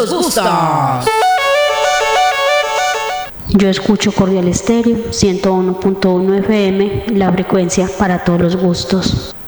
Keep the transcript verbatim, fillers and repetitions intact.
los gustos. Yo escucho Cordial Estéreo ciento uno punto uno F M, la frecuencia para todos los gustos.